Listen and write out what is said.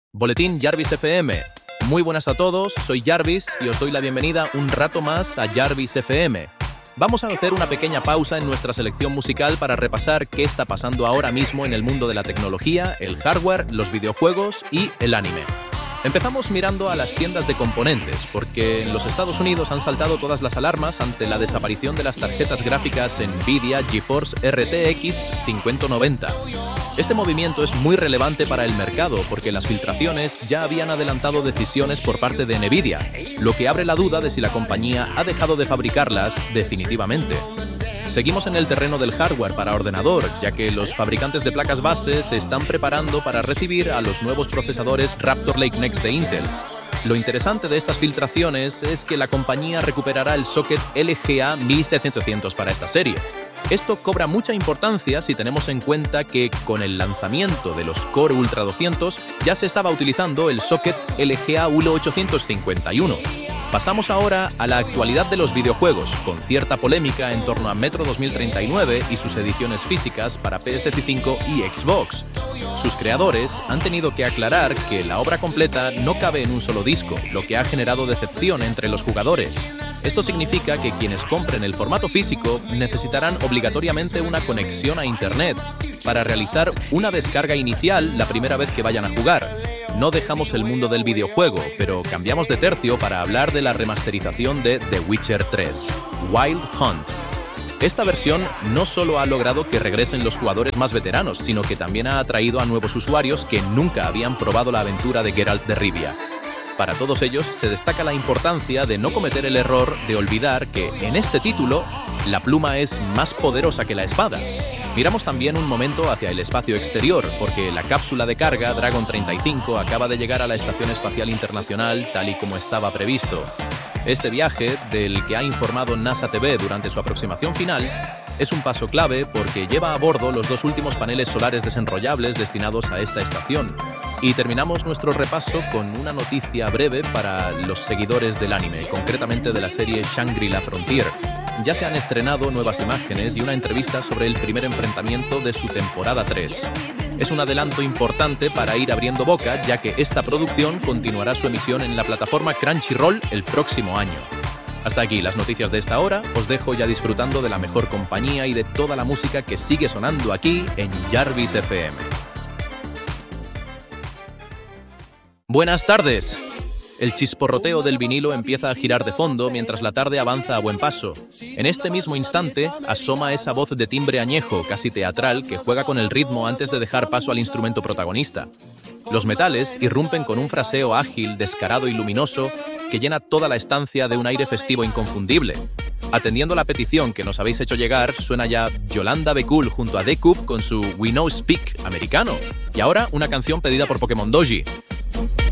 Boletín Jarvis FM. Muy buenas a todos, soy Jarvis y os doy la bienvenida un rato más a Jarvis FM. Vamos a hacer una pequeña pausa en nuestra selección musical para repasar qué está pasando ahora mismo en el mundo de la tecnología, el hardware, los videojuegos y el anime. Empezamos mirando a las tiendas de componentes, porque en los Estados Unidos han saltado todas las alarmas ante la desaparición de las tarjetas gráficas Nvidia GeForce RTX 5090. Este movimiento es muy relevante para el mercado porque las filtraciones ya habían adelantado decisiones por parte de Nvidia, lo que abre la duda de si la compañía ha dejado de fabricarlas definitivamente. Seguimos en el terreno del hardware para ordenador, ya que los fabricantes de placas base se están preparando para recibir a los nuevos procesadores Raptor Lake Next de Intel. Lo interesante de estas filtraciones es que la compañía recuperará el socket LGA 16800 para esta serie. Esto cobra mucha importancia si tenemos en cuenta que con el lanzamiento de los Core Ultra 200 ya se estaba utilizando el socket LGA 1851. Pasamos ahora a la actualidad de los videojuegos, con cierta polémica en torno a Metro 2039 y sus ediciones físicas para PS5 y Xbox. Sus creadores han tenido que aclarar que la obra completa no cabe en un solo disco, lo que ha generado decepción entre los jugadores. Esto significa que quienes compren el formato físico necesitarán obligatoriamente una conexión a Internet para realizar una descarga inicial la primera vez que vayan a jugar. No dejamos el mundo del videojuego, pero cambiamos de tercio para hablar de la remasterización de The Witcher 3, Wild Hunt. Esta versión no solo ha logrado que regresen los jugadores más veteranos, sino que también ha atraído a nuevos usuarios que nunca habían probado la aventura de Geralt de Rivia. Para todos ellos se destaca la importancia de no cometer el error de olvidar que en este título la pluma es más poderosa que la espada. Miramos también un momento hacia el espacio exterior, porque la cápsula de carga Dragon 35 acaba de llegar a la Estación Espacial Internacional tal y como estaba previsto. Este viaje, del que ha informado NASA TV durante su aproximación final, es un paso clave porque lleva a bordo los dos últimos paneles solares desenrollables destinados a esta estación. Y terminamos nuestro repaso con una noticia breve para los seguidores del anime, concretamente de la serie Shangri-La Frontier. Ya se han estrenado nuevas imágenes y una entrevista sobre el primer enfrentamiento de su temporada 3. Es un adelanto importante para ir abriendo boca, ya que esta producción continuará su emisión en la plataforma Crunchyroll el próximo año. Hasta aquí las noticias de esta hora, os dejo ya disfrutando de la mejor compañía y de toda la música que sigue sonando aquí en Jarvis FM. Buenas tardes. El chisporroteo del vinilo empieza a girar de fondo mientras la tarde avanza a buen paso. En este mismo instante asoma esa voz de timbre añejo, casi teatral, que juega con el ritmo antes de dejar paso al instrumento protagonista. Los metales irrumpen con un fraseo ágil, descarado y luminoso que llena toda la estancia de un aire festivo inconfundible. Atendiendo la petición que nos habéis hecho llegar, suena ya Yolanda Be Cool junto a The Coop con su We Know Speak americano. Y ahora una canción pedida por Pokémon Doji.